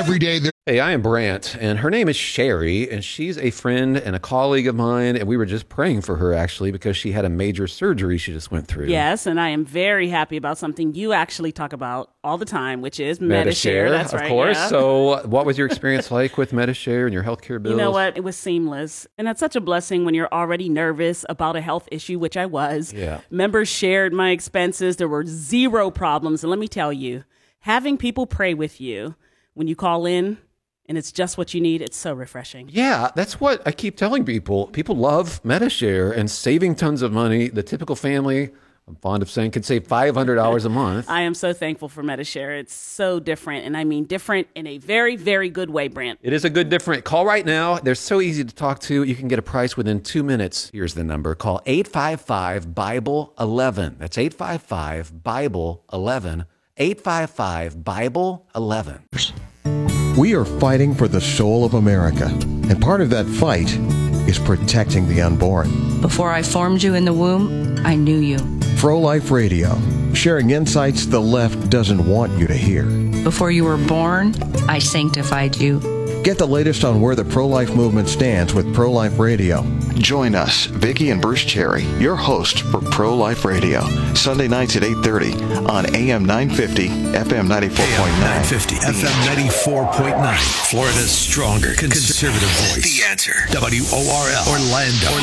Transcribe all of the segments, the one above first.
Every day there. Hey, I am Brant, and her name is Sherry, and she's a friend and a colleague of mine, and we were just praying for her, actually, because she had a major surgery she just went through. Yes, and I am very happy about something you actually talk about all the time, which is Medi-Share. That's right, of course. yeah. So what was your experience like with Medi-Share and your healthcare bills? You know what? It was seamless. And that's such a blessing when you're already nervous about a health issue, which I was. Yeah. Members shared my expenses. There were zero problems. And let me tell you, having people pray with you when you call in, and it's just what you need, it's so refreshing. Yeah, that's what I keep telling people. People love Medi-Share and saving tons of money. The typical family, I'm fond of saying, could save $500 a month. I am so thankful for Medi-Share. It's so different, and I mean different in a very, very good way, Brant. It is a good different. Call right now. They're so easy to talk to. You can get a price within 2 minutes. Here's the number. Call 855-BIBLE-11. That's 855-BIBLE-11. 855-BIBLE-11. We are fighting for the soul of America, and part of that fight is protecting the unborn. Before I formed you in the womb, I knew you. Pro-Life Radio, sharing insights the left doesn't want you to hear. Before you were born, I sanctified you. Get the latest on where the pro-life movement stands with Pro-Life Radio. Join us, Vicki and Bruce Cherry, your hosts for Pro-Life Radio, Sunday nights at 8:30 on AM 950, FM 94.9. AM 950, FM 94.9. Florida's stronger conservative voice. The Answer. WORL. Orlando.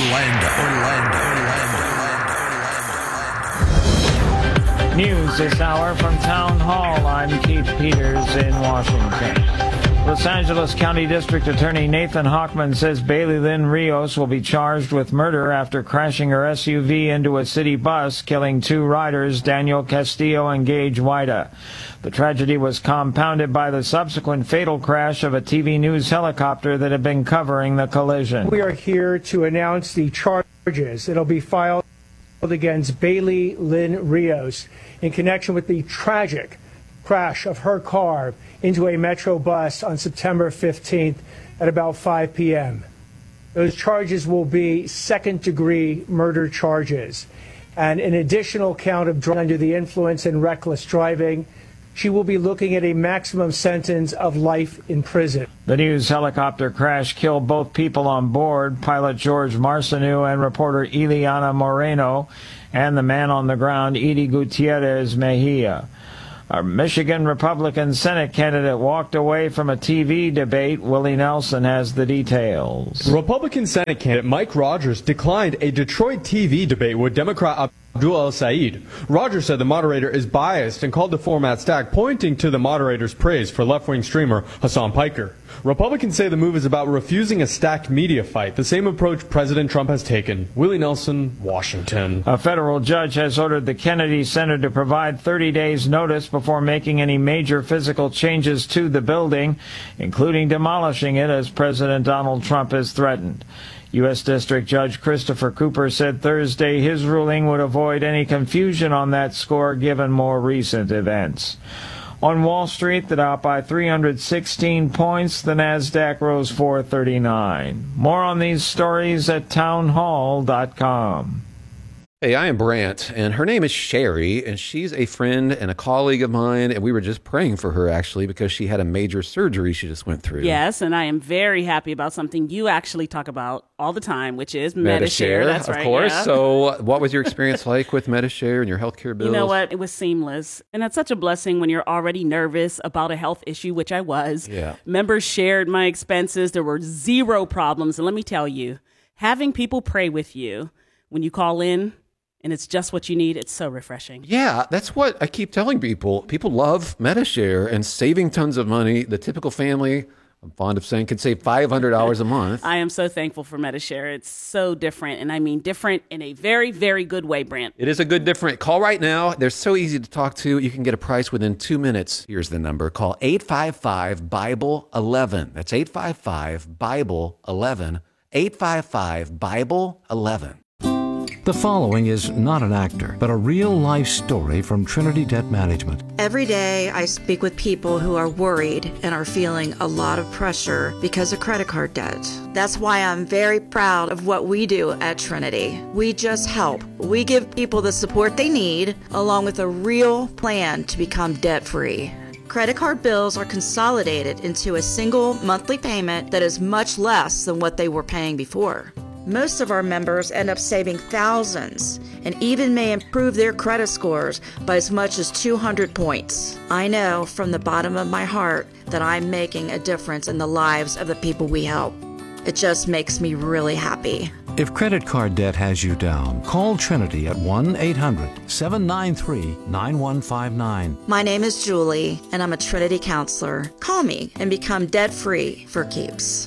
News this hour from Town Hall. I'm Keith Peters in Washington. Los Angeles County District Attorney Nathan Hochman says Bailey Lynn Rios will be charged with murder after crashing her SUV into a city bus, killing two riders, Daniel Castillo and Gage Wida. The tragedy was compounded by the subsequent fatal crash of a TV news helicopter that had been covering the collision. We are here to announce the charges that'll be filed against Bailey Lynn Rios in connection with the tragic crash of her car into a Metro bus on September 15th at about 5 p.m. Those charges will be second-degree murder charges and an additional count of driving under the influence and reckless driving. She will be looking at a maximum sentence of life in prison. The news helicopter crash killed both people on board, pilot George Marcineau and reporter Ileana Moreno, and the man on the ground, Edie Gutierrez Mejia. Our Michigan Republican Senate candidate walked away from a TV debate. Willie Nelson has the details. Republican Senate candidate Mike Rogers declined a Detroit TV debate with Democrat Abdul El-Sayed. Rogers said the moderator is biased and called the format stacked, pointing to the moderator's praise for left-wing streamer Hassan Piker. Republicans say the move is about refusing a stacked media fight, the same approach President Trump has taken. Willie Nelson, Washington. A federal judge has ordered the Kennedy Center to provide 30 days notice before making any major physical changes to the building, including demolishing it as President Donald Trump has threatened. U.S. District Judge Christopher Cooper said Thursday his ruling would avoid any confusion on that score given more recent events. On Wall Street, the Dow by 316 points, the Nasdaq rose 439. More on these stories at townhall.com. Hey, I am Brant, and her name is Sherry, and she's a friend and a colleague of mine, and we were just praying for her, actually, because she had a major surgery she just went through. Yes, and I am very happy about something you actually talk about all the time, which is Medi-Share. That's right, of course. yeah. So what was your experience like with Medi-Share and your healthcare bills? You know what? It was seamless. And that's such a blessing when you're already nervous about a health issue, which I was. Yeah. Members shared my expenses. There were zero problems. And let me tell you, having people pray with you when you call in, and it's just what you need, it's so refreshing. Yeah, that's what I keep telling people. People love Medi-Share and saving tons of money. The typical family, I'm fond of saying, could save $500 a month. I am so thankful for Medi-Share. It's so different, and I mean different in a very, very good way, Brant. It is a good different. Call right now. They're so easy to talk to. You can get a price within 2 minutes. Here's the number. Call 855-BIBLE-11. That's 855-BIBLE-11. 855-BIBLE-11. The following is not an actor, but a real-life story from Trinity Debt Management. Every day I speak with people who are worried and are feeling a lot of pressure because of credit card debt. That's why I'm very proud of what we do at Trinity. We just help. We give people the support they need, along with a real plan to become debt-free. Credit card bills are consolidated into a single monthly payment that is much less than what they were paying before. Most of our members end up saving thousands and even may improve their credit scores by as much as 200 points. I know from the bottom of my heart that I'm making a difference in the lives of the people we help. It just makes me really happy. If credit card debt has you down, call Trinity at 1-800-793-9159. My name is Julie, and I'm a Trinity counselor. Call me and become debt-free for keeps.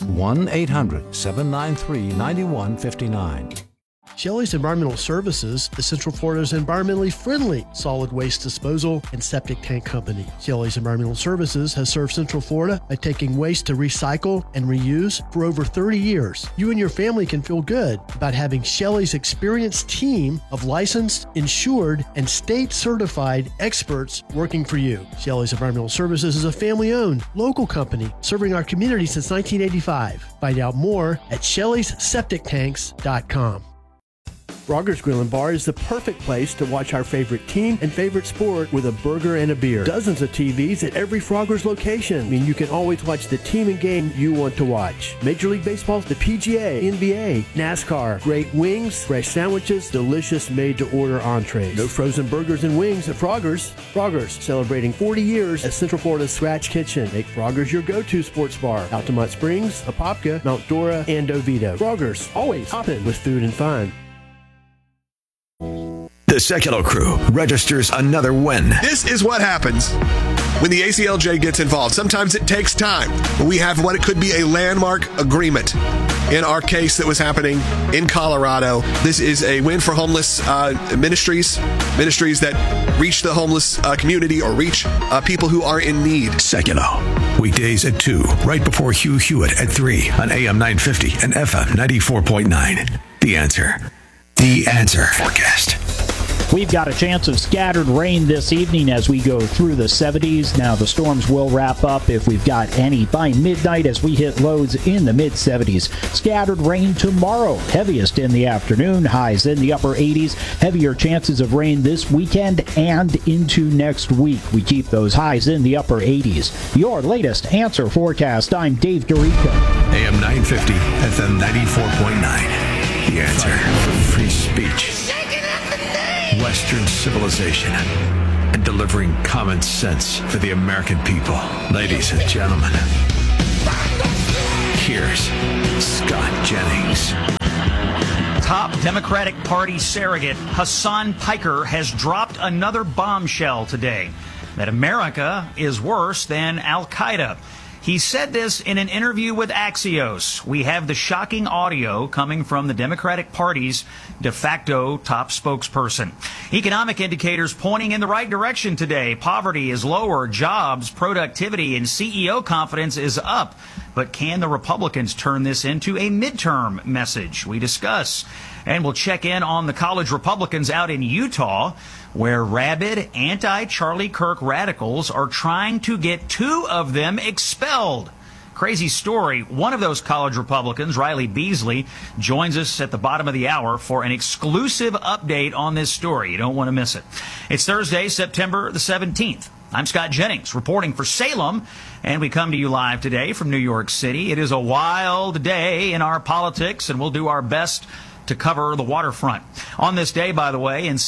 1-800-793-9159. Shelley's Environmental Services is Central Florida's environmentally friendly solid waste disposal and septic tank company. Shelley's Environmental Services has served Central Florida by taking waste to recycle and reuse for over 30 years. You and your family can feel good about having Shelley's experienced team of licensed, insured, and state-certified experts working for you. Shelley's Environmental Services is a family-owned, local company serving our community since 1985. Find out more at Shelley'sSepticTanks.com. Frogger's Grill and Bar is the perfect place to watch our favorite team and favorite sport with a burger and a beer. Dozens of TVs at every Frogger's location mean you can always watch the team and game you want to watch. Major League Baseball, the PGA, NBA, NASCAR, great wings, fresh sandwiches, delicious made-to-order entrees. No frozen burgers and wings at Frogger's. Frogger's, celebrating 40 years as Central Florida's Scratch Kitchen. Make Frogger's your go-to sports bar. Altamont Springs, Apopka, Mount Dora, and Oviedo. Frogger's, always hopping with food and fun. The Secular Crew registers another win. This is what happens when the ACLJ gets involved. Sometimes it takes time. But we have what it could be a landmark agreement in our case that was happening in Colorado. This is a win for homeless ministries that reach the homeless community or reach people who are in need. Secular. Weekdays at 2, right before Hugh Hewitt at 3 on AM 950 and FM 94.9. The Answer. The Answer forecast. We've got a chance of scattered rain this evening as we go through the 70s. Now, the storms will wrap up if we've got any by midnight as we hit lows in the mid-70s. Scattered rain tomorrow, heaviest in the afternoon, highs in the upper 80s. Heavier chances of rain this weekend and into next week. We keep those highs in the upper 80s. Your latest Answer forecast. I'm Dave Dorico. AM 950, FM 94.9. The Answer. Free speech. Western civilization and delivering common sense for the American people. Ladies and gentlemen, here's Scott Jennings. Top Democratic Party surrogate Hassan Piker has dropped another bombshell today, that America is worse than Al-Qaeda. He said this in an interview with Axios. We have the shocking audio coming from the Democratic Party's de facto top spokesperson. Economic indicators pointing in the right direction today. Poverty is lower, jobs, productivity, and CEO confidence is up. But can the Republicans turn this into a midterm message? We discuss. And we'll check in on the college Republicans out in Utah, where rabid anti-Charlie Kirk radicals are trying to get 2 of them expelled. Crazy story. One of those college Republicans, Riley Beasley, joins us at the bottom of the hour for an exclusive update on this story. You don't want to miss it. It's Thursday, September the 17th. I'm Scott Jennings, reporting for Salem, and we come to you live today from New York City. It is a wild day in our politics, and we'll do our best to cover the waterfront. On this day, by the way, in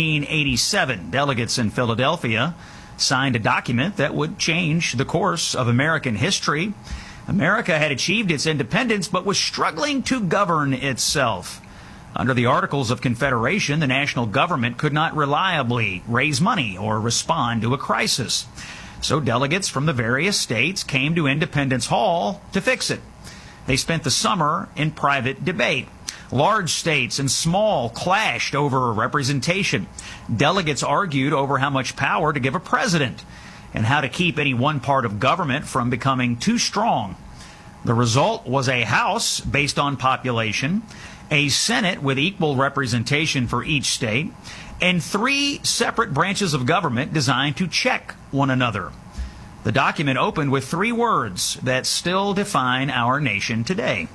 1787, delegates in Philadelphia signed a document that would change the course of American history. America had achieved its independence, but was struggling to govern itself. Under the Articles of Confederation, the national government could not reliably raise money or respond to a crisis. So delegates from the various states came to Independence Hall to fix it. They spent the summer in private debate. Large states and small clashed over representation. Delegates argued over how much power to give a president and how to keep any one part of government from becoming too strong. The result was a House based on population, a Senate with equal representation for each state, and 3 separate branches of government designed to check one another. The document opened with 3 words that still define our nation today: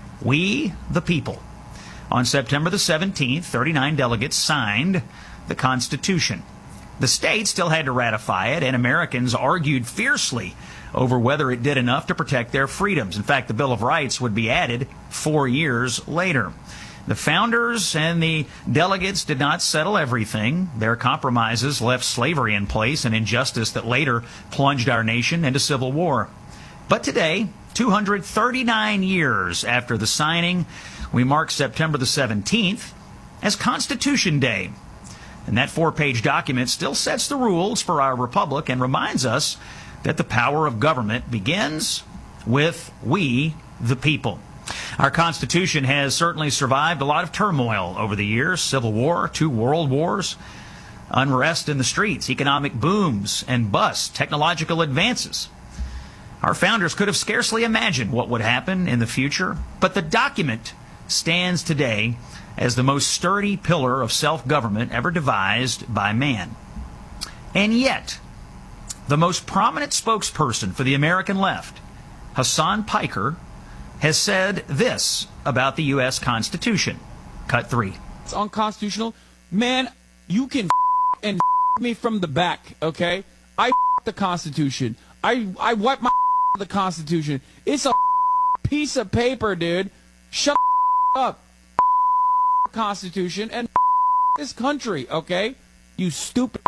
we the people. On September the 17th, 39 delegates signed the Constitution. The states still had to ratify it, and Americans argued fiercely over whether it did enough to protect their freedoms. In fact, the Bill of Rights would be added 4 years later. The founders and the delegates did not settle everything. Their compromises left slavery in place, an injustice that later plunged our nation into civil war. But today, 239 years after the signing, we mark September the 17th as Constitution Day. And that 4-page document still sets the rules for our republic and reminds us that the power of government begins with we, the people. Our Constitution has certainly survived a lot of turmoil over the years: Civil War, 2 world wars, unrest in the streets, economic booms and busts, technological advances. Our founders could have scarcely imagined what would happen in the future, but the document stands today as the most sturdy pillar of self-government ever devised by man. And yet, the most prominent spokesperson for the American left, Hasan Piker, has said this about the U.S. Constitution. Cut 3. It's unconstitutional. Man, you can and me from the back, okay? I the Constitution. I wipe my the Constitution. It's a piece of paper, dude. Shut up. Constitution and this country, okay? You stupid.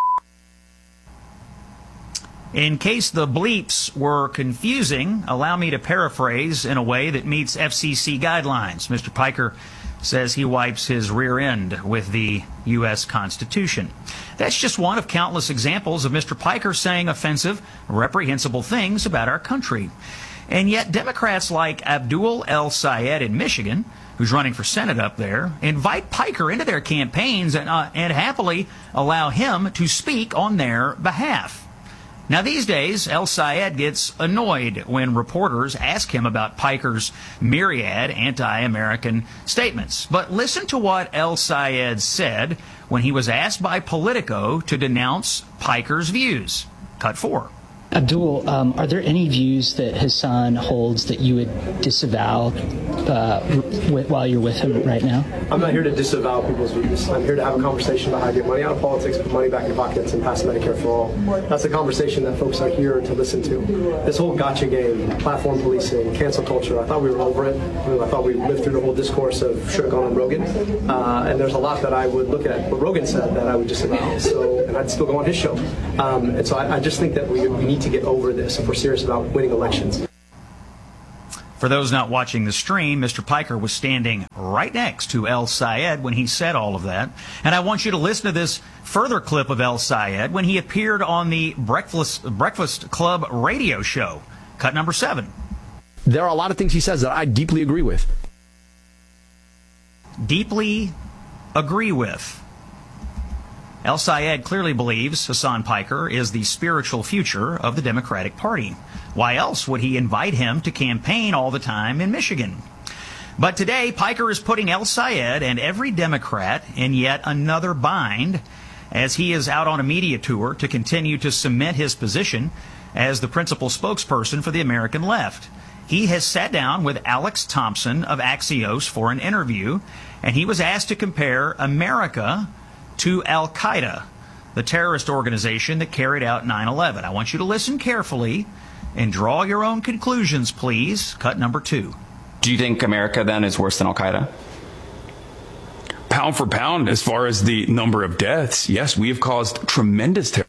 In case the bleeps were confusing, allow me to paraphrase in a way that meets FCC guidelines. Mr. Piker says he wipes his rear end with the U.S. Constitution. That's just one of countless examples of Mr. Piker saying offensive, reprehensible things about our country. And yet Democrats like Abdul El-Sayed in Michigan, who's running for Senate up there, invite Piker into their campaigns and happily allow him to speak on their behalf. Now, these days, El-Sayed gets annoyed when reporters ask him about Piker's myriad anti-American statements. But listen to what El-Sayed said when he was asked by Politico to denounce Piker's views. Cut 4. Abdul, are there any views that Hasan holds that you would disavow while you're with him right now? I'm not here to disavow people's views. I'm here to have a conversation about how to get money out of politics, put money back in pockets, and pass Medicare for all. That's the conversation that folks are here to listen to. This whole gotcha game, platform policing, cancel culture, I thought we were over it. I thought we lived through the whole discourse of should have gone on Rogan. And there's a lot that I would look at what Rogan said that I would disavow. And I'd still go on his show. And so I just think that we need to get over this if we're serious about winning elections. For those not watching the stream, Mr. Piker was standing right next to El-Sayed when he said all of that. And I want you to listen to this further clip of El-Sayed when he appeared on the Breakfast Club radio show. Cut number 7. There are a lot of things he says that I deeply agree with. Deeply agree with. El-Sayed clearly believes Hasan Piker is the spiritual future of the Democratic Party. Why else would he invite him to campaign all the time in Michigan? But today, Piker is putting El-Sayed and every Democrat in yet another bind as he is out on a media tour to continue to cement his position as the principal spokesperson for the American left. He has sat down with Alex Thompson of Axios for an interview, and he was asked to compare America to Al-Qaeda, the terrorist organization that carried out 9/11. I want you to listen carefully and draw your own conclusions, please. Cut number 2. Do you think America, then, is worse than Al-Qaeda? Pound for pound, as far as the number of deaths, yes, we have caused tremendous terror.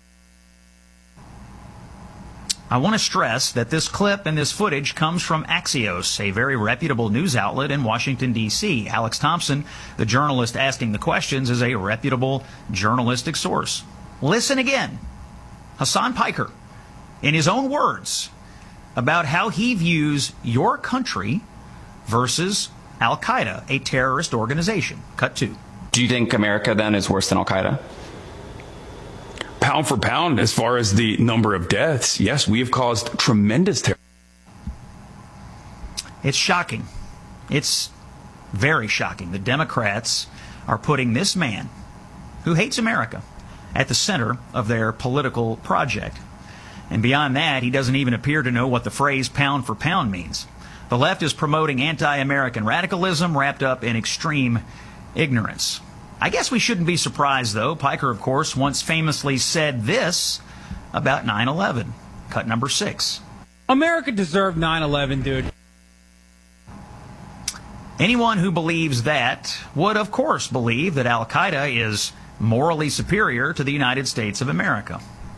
I want to stress that this clip and this footage comes from Axios, a very reputable news outlet in Washington, D.C. Alex Thompson, the journalist asking the questions, is a reputable journalistic source. Listen again. Hasan Piker, in his own words, about how he views your country versus Al-Qaeda, a terrorist organization. Cut 2. Do you think America, then, is worse than Al-Qaeda? Pound for pound, as far as the number of deaths, yes, we have caused tremendous terror. It's shocking. It's very shocking. The Democrats are putting this man, who hates America, at the center of their political project. And beyond that, he doesn't even appear to know what the phrase pound for pound means. The left is promoting anti-American radicalism wrapped up in extreme ignorance. I guess we shouldn't be surprised, though. Piker, of course, once famously said this about 9/11. Cut number 6. America deserved 9/11, dude. Anyone who believes that would, of course, believe that Al-Qaeda is morally superior to the United States of America.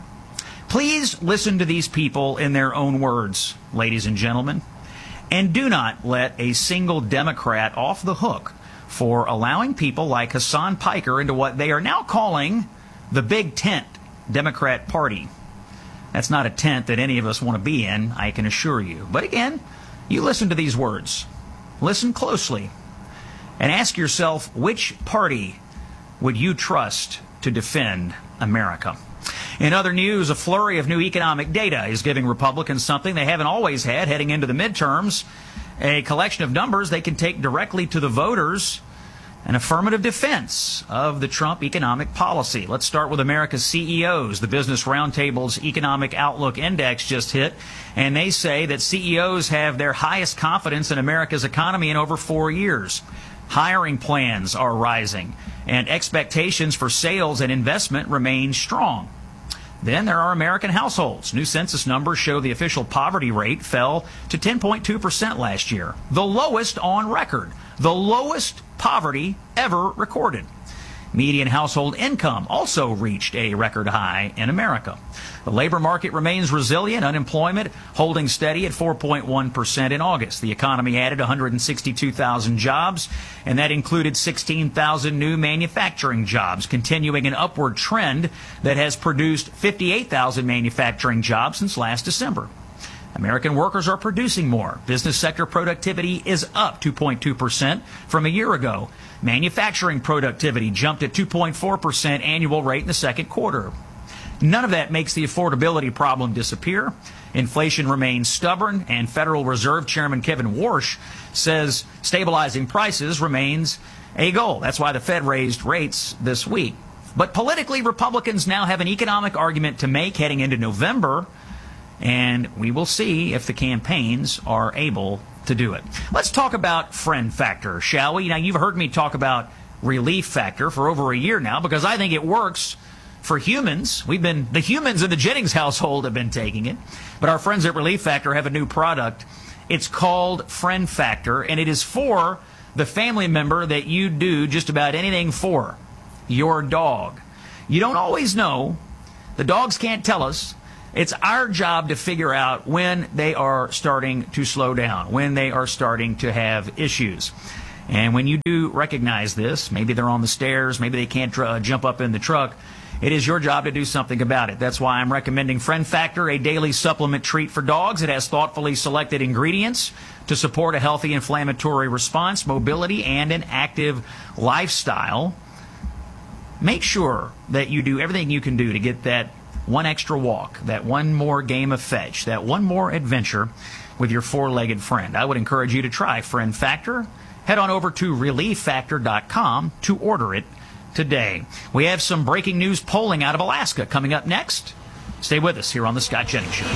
Please listen to these people in their own words, ladies and gentlemen, and do not let a single Democrat off the hook for allowing people like Hassan Piker into what they are now calling the Big Tent Democrat Party. That's not a tent that any of us want to be in, I can assure you. But again, you listen to these words. Listen closely and ask yourself, which party would you trust to defend America? In other news, a flurry of new economic data is giving Republicans something they haven't always had heading into the midterms, a collection of numbers they can take directly to the voters, an affirmative defense of the Trump economic policy. Let's start with America's CEOs. The Business Roundtable's Economic Outlook Index just hit, and they say that CEOs have their highest confidence in America's economy in over 4 years. Hiring plans are rising, and expectations for sales and investment remain strong. Then there are American households. New census numbers show the official poverty rate fell to 10.2% last year, the lowest on record, the lowest poverty ever recorded. Median household income also reached a record high in America. The labor market remains resilient, unemployment holding steady at 4.1% in August. The economy added 162,000 jobs, and that included 16,000 new manufacturing jobs, continuing an upward trend that has produced 58,000 manufacturing jobs since last December. American workers are producing more. Business sector productivity is up 2.2% from a year ago. Manufacturing productivity jumped at 2.4% annual rate in the second quarter. None of that makes the affordability problem disappear. Inflation remains stubborn, and Federal Reserve Chairman Kevin Warsh says stabilizing prices remains a goal. That's why the Fed raised rates this week. But politically, Republicans now have an economic argument to make heading into November, and we will see if the campaigns are able to do it. Let's talk about friend factor, shall we? Now, you've heard me talk about relief factor for over a year now because I think it works for humans. The humans in the Jennings household have been taking it, but our friends at Relief Factor have a new product. It's called Friend Factor, and it is for the family member that you do just about anything for, your dog. You don't always know. The dogs can't tell us. It's our job to figure out when they are starting to slow down, when they are starting to have issues. And when you do recognize this, maybe they're on the stairs, maybe they can't jump up in the truck, it is your job to do something about it. That's why I'm recommending Friend Factor, a daily supplement treat for dogs. It has thoughtfully selected ingredients to support a healthy inflammatory response, mobility, and an active lifestyle. Make sure that you do everything you can do to get that one extra walk, that one more game of fetch, that one more adventure with your four-legged friend. I would encourage you to try Friend Factor. Head on over to ReliefFactor.com to order it today. We have some breaking news polling out of Alaska coming up next. Stay with us here on The Scott Jennings Show.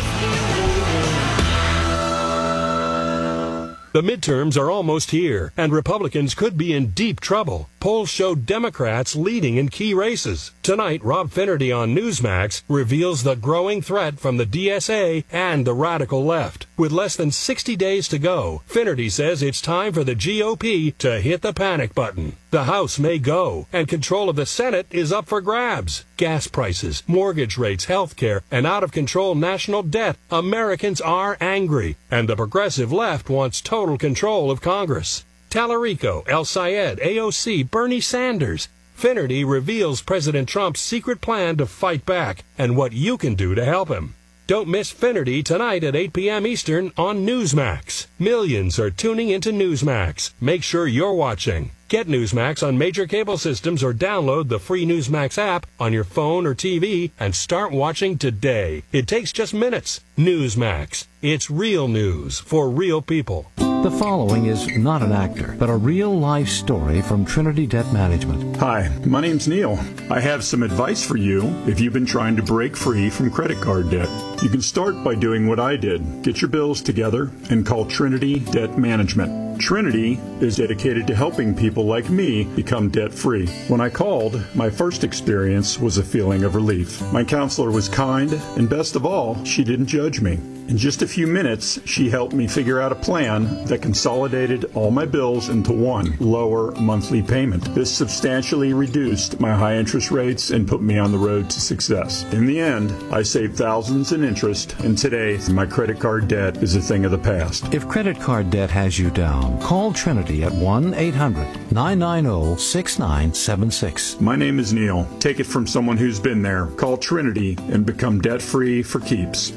The midterms are almost here, and Republicans could be in deep trouble. Polls show Democrats leading in key races. Tonight, Rob Finnerty on Newsmax reveals the growing threat from the DSA and the radical left. With less than 60 days to go, Finnerty says it's time for the GOP to hit the panic button. The House may go, and control of the Senate is up for grabs. Gas prices, mortgage rates, health care, and out-of-control national debt. Americans are angry, and the progressive left wants total control of Congress. Tallarico, El Sayed, AOC, Bernie Sanders. Finnerty reveals President Trump's secret plan to fight back and what you can do to help him. Don't miss Finnerty tonight at 8 p.m. Eastern on Newsmax. Millions are tuning into Newsmax. Make sure you're watching. Get Newsmax on major cable systems or download the free Newsmax app on your phone or TV and start watching today. It takes just minutes. Newsmax. It's real news for real people. The following is not an actor, but a real-life story from Trinity Debt Management. Hi, my name's Neil. I have some advice for you if you've been trying to break free from credit card debt. You can start by doing what I did. Get your bills together and call Trinity Debt Management. Trinity is dedicated to helping people like me become debt-free. When I called, my first experience was a feeling of relief. My counselor was kind, and best of all, she didn't judge me. In just a few minutes, she helped me figure out a plan that consolidated all my bills into one lower monthly payment. This substantially reduced my high interest rates and put me on the road to success. In the end, I saved thousands in interest, and today my credit card debt is a thing of the past. If credit card debt has you down, call Trinity at 1-800-990-6976. My name is Neil. Take it from someone who's been there. Call Trinity and become debt-free for keeps.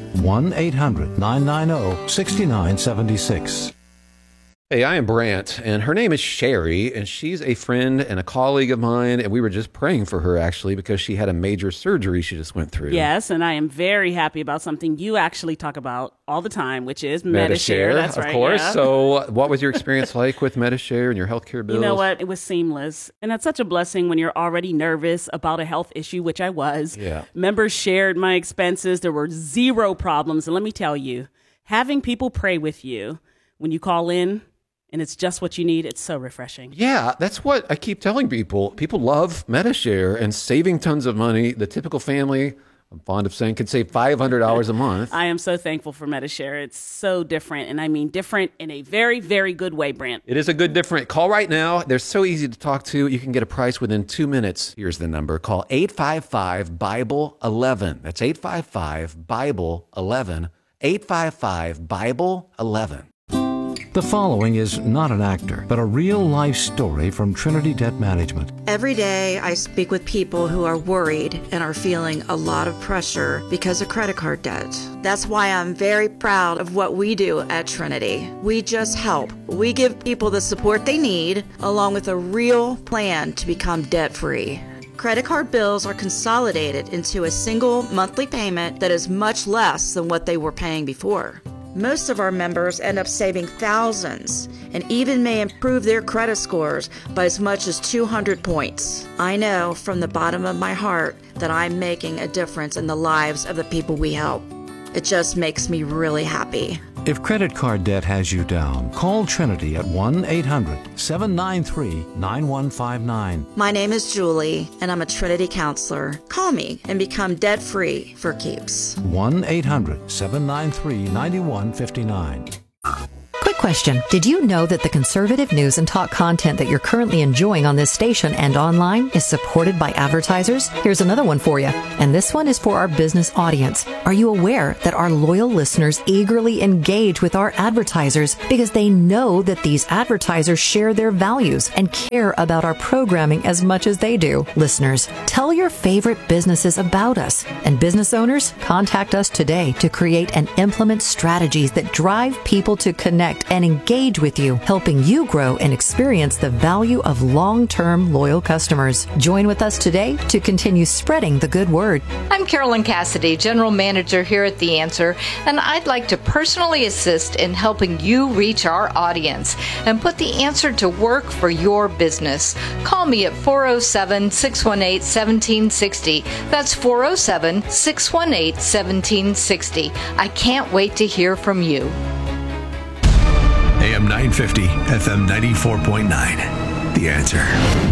1-800-990-6976. Hey, I am Brant, and her name is Sherry, and she's a friend and a colleague of mine, and we were just praying for her, actually, because she had a major surgery she just went through. Yes, and I am very happy about something you actually talk about all the time, which is Medi-Share. That's right. Of course. Yeah. So what was your experience like with Medi-Share and your healthcare bills? You know what? It was seamless. And that's such a blessing when you're already nervous about a health issue, which I was. Yeah. Members shared my expenses. There were zero problems. And let me tell you, having people pray with you when you call in, and it's just what you need, it's so refreshing. Yeah, that's what I keep telling people. People love Medi-Share and saving tons of money. The typical family, I'm fond of saying, could save $500 a month. I am so thankful for Medi-Share. It's so different, and I mean different in a very, very good way, Brant. It is a good different. Call right now. They're so easy to talk to. You can get a price within 2 minutes. Here's the number. Call 855-BIBLE-11. That's 855-BIBLE-11. 855-BIBLE-11. The following is not an actor, but a real-life story from Trinity Debt Management. Every day I speak with people who are worried and are feeling a lot of pressure because of credit card debt. That's why I'm very proud of what we do at Trinity. We just help. We give people the support they need, along with a real plan to become debt-free. Credit card bills are consolidated into a single monthly payment that is much less than what they were paying before. Most of our members end up saving thousands and even may improve their credit scores by as much as 200 points. I know from the bottom of my heart that I'm making a difference in the lives of the people we help. It just makes me really happy. If credit card debt has you down, call Trinity at 1-800-793-9159. My name is Julie, and I'm a Trinity counselor. Call me and become debt-free for keeps. 1-800-793-9159. Quick question. Did you know that the conservative news and talk content that you're currently enjoying on this station and online is supported by advertisers? Here's another one for you. And this one is for our business audience. Are you aware that our loyal listeners eagerly engage with our advertisers because they know that these advertisers share their values and care about our programming as much as they do? Listeners, tell your favorite businesses about us. And business owners, contact us today to create and implement strategies that drive people to connect and engage with you, helping you grow and experience the value of long-term loyal customers. Join with us today to continue spreading the good word. I'm Carolyn Cassidy, General Manager here at The Answer, and I'd like to personally assist in helping you reach our audience and put The Answer to work for your business. Call me at 407-618-1760. That's 407-618-1760. I can't wait to hear from you. AM 950, FM 94.9. The Answer.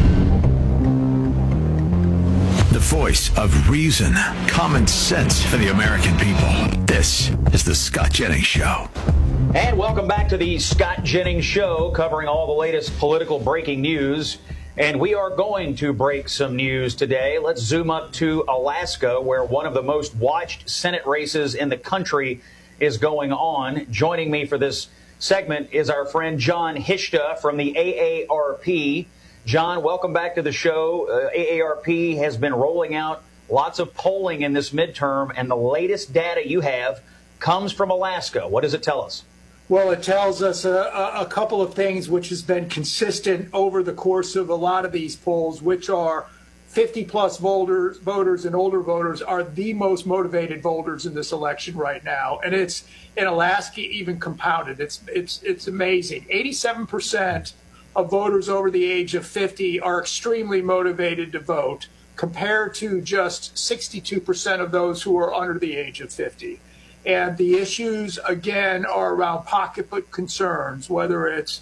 The voice of reason, common sense for the American people. This is the Scott Jennings Show. And welcome back to the Scott Jennings Show, covering all the latest political breaking news. And we are going to break some news today. Let's zoom up to Alaska, where one of the most watched Senate races in the country is going on. Joining me for this segment is our friend John Hishta from the AARP. John, welcome back to the show. AARP has been rolling out lots of polling in this midterm, and the latest data you have comes from Alaska. What does it tell us? Well, it tells us a couple of things which has been consistent over the course of a lot of these polls, which are 50-plus voters and older voters are the most motivated voters in this election right now. And it's in Alaska even compounded. It's amazing. 87% of voters over the age of 50 are extremely motivated to vote, compared to just 62% of those who are under the age of 50. And the issues, again, are around pocketbook concerns, whether it's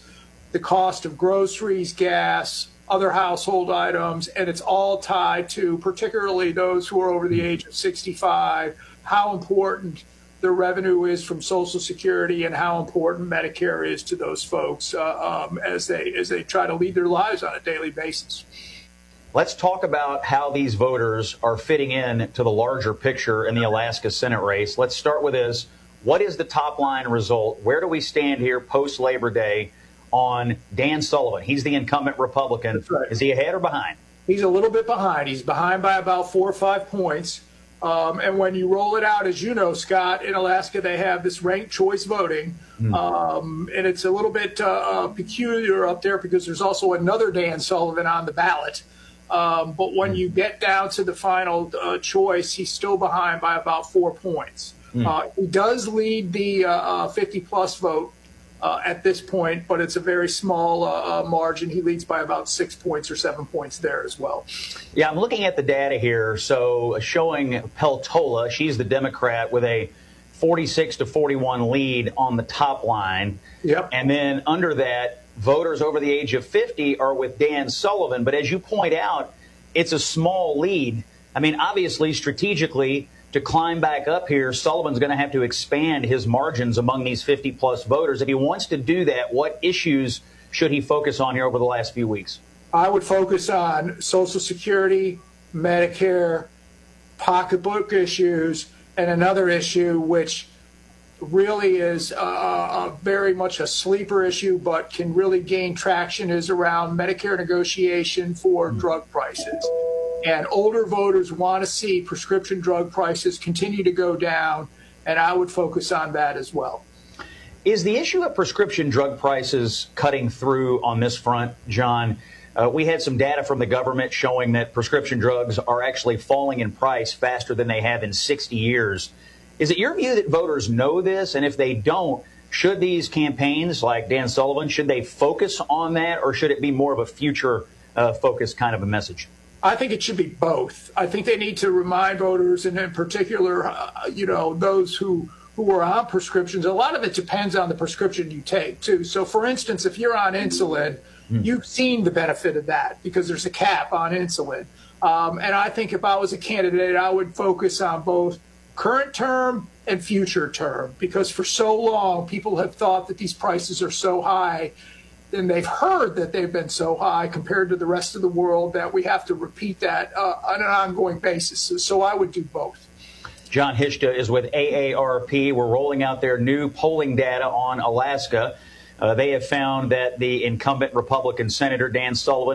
the cost of groceries, gas, other household items, and it's all tied to particularly those who are over the age of 65, how important the revenue is from Social Security and how important Medicare is to those folks as they try to lead their lives on a daily basis. Let's talk about how these voters are fitting in to the larger picture in the Alaska Senate race. Let's start with this. What is the top line result? Where do we stand here post-Labor Day on Dan Sullivan? He's the incumbent Republican. That's right. Is he ahead or behind? He's a little bit behind. He's behind by about 4 or 5 points. And when you roll it out, as you know, Scott, in Alaska, they have this ranked choice voting. And it's a little bit peculiar up there because there's also another Dan Sullivan on the ballot. But when you get down to the final choice, he's still behind by about 4 points. He does lead the 50-plus vote at this point, but it's a very small margin. He leads by about 6 points or 7 points there as well. Yeah, I'm looking at the data here. So showing Peltola, she's the Democrat with a 46-41 lead on the top line. Yep. And then under that, voters over the age of 50 are with Dan Sullivan. But as you point out, it's a small lead. I mean, obviously, strategically, to climb back up here, Sullivan's going to have to expand his margins among these 50-plus voters. If he wants to do that, what issues should he focus on here over the last few weeks? I would focus on Social Security, Medicare, pocketbook issues, and another issue which really is very much a sleeper issue but can really gain traction is around Medicare negotiation for drug prices. And older voters want to see prescription drug prices continue to go down, and I would focus on that as well. Is the issue of prescription drug prices cutting through on this front, John? We had some data from the government showing that prescription drugs are actually falling in price faster than they have in 60 years. Is it your view that voters know this? And if they don't, should these campaigns like Dan Sullivan, should they focus on that, or should it be more of a future focused kind of a message? I think it should be both. I think they need to remind voters, and in particular, those who are on prescriptions. A lot of it depends on the prescription you take, too. So, for instance, if you're on insulin, you've seen the benefit of that because there's a cap on insulin. And I think if I was a candidate, I would focus on both current term and future term, because for so long, people have thought that these prices are so high, and they've heard that they've been so high compared to the rest of the world that we have to repeat that on an ongoing basis. So I would do both. John Hishta is with AARP. We're rolling out their new polling data on Alaska. They have found that the incumbent Republican Senator Dan Sullivan